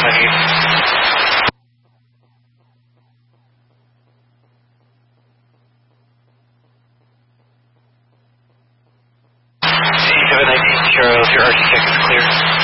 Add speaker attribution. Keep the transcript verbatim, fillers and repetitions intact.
Speaker 1: on you. C seven nineteen, Charles, your architect is clear.